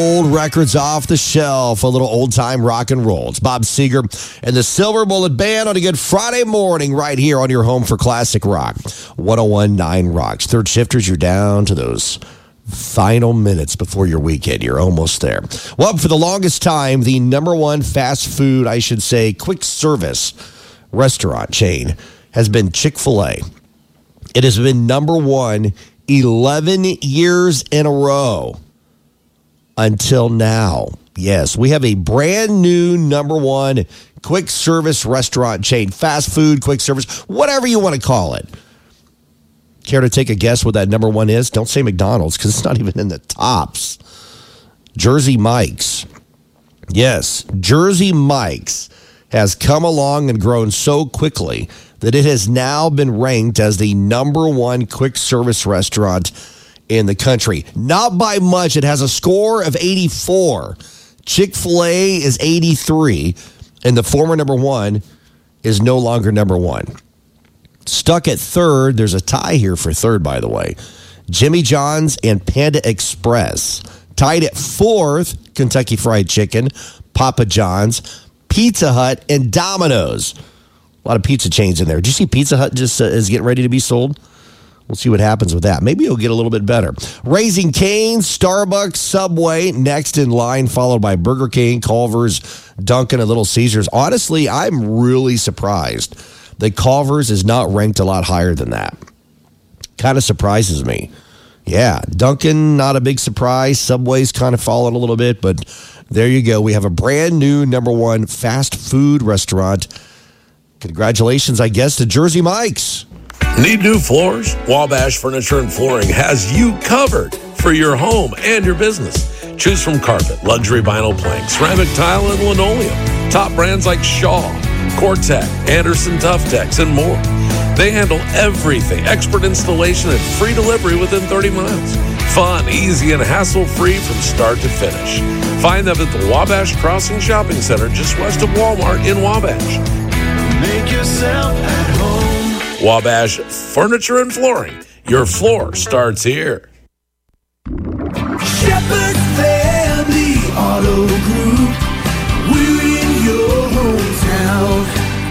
Old records off the shelf, a little old-time rock and roll. It's Bob Seger and the Silver Bullet Band on a good Friday morning right here on your home for classic rock. 101.9 Rocks. Third shifters, you're down to those final minutes before your weekend. You're almost there. Well, for the longest time, the number one fast food, I should say, quick service restaurant chain has been Chick-fil-A. It has been number one 11 years in a row. Until now. Yes, we have a brand new number one quick service restaurant chain, fast food, quick service, whatever you want to call it. Care to take a guess what that number one is? Don't say McDonald's because it's not even in the tops. Jersey Mike's. Yes, Jersey Mike's has come along and grown so quickly that it has now been ranked as the number one quick service restaurant in the country. Not by much. It has a score of 84. Chick-fil-A is 83, and the former number one is no longer number one. Stuck at third, there's a tie here for third, by the way. Jimmy John's and Panda Express. Tied at fourth, Kentucky Fried Chicken, Papa John's, Pizza Hut, and Domino's. A lot of pizza chains in there. Did you see Pizza Hut just is getting ready to be sold? We'll see what happens with that. Maybe it'll get a little bit better. Raising Cane's, Starbucks, Subway, next in line, followed by Burger King, Culver's, Dunkin', and Little Caesars. Honestly, I'm really surprised that Culver's is not ranked a lot higher than that. Kind of surprises me. Yeah, Dunkin', not a big surprise. Subway's kind of fallen a little bit, but there you go. We have a brand new number one fast food restaurant. Congratulations, I guess, to Jersey Mike's. Need new floors? Wabash Furniture and Flooring has you covered for your home and your business. Choose from carpet, luxury vinyl plank, ceramic tile, and linoleum. Top brands like Shaw, Cortec, Anderson Tuftex, and more. They handle everything. Expert installation and free delivery within 30 miles. Fun, easy, and hassle-free from start to finish. Find them at the Wabash Crossing Shopping Center just west of Walmart in Wabash. Make yourself at home. Wabash Furniture and Flooring. Your floor starts here. Shepherd Family Auto Group. We're in your hometown.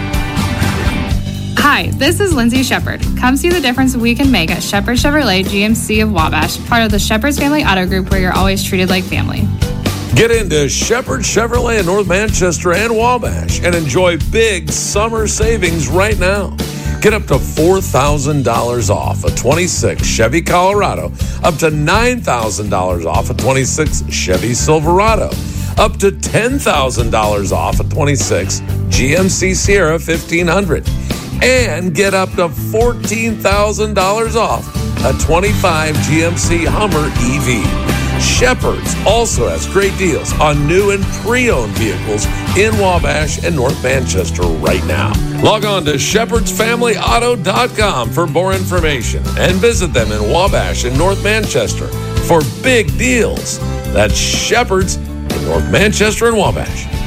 Hi, this is Lindsay Shepherd. Come see the difference we can make at Shepherd Chevrolet GMC of Wabash, part of the Shepherd's Family Auto Group where you're always treated like family. Get into Shepherd Chevrolet in North Manchester and Wabash and enjoy big summer savings right now. Get up to $4,000 off a 26 Chevy Colorado, up to $9,000 off a 26 Chevy Silverado, up to $10,000 off a 26 GMC Sierra 1500, and get up to $14,000 off a 25 GMC Hummer EV. Shepherd's also has great deals on new and pre-owned vehicles in Wabash and North Manchester right now. Log on to shepherdsfamilyauto.com for more information and visit them in Wabash and North Manchester for big deals. That's Shepherd's in North Manchester and Wabash.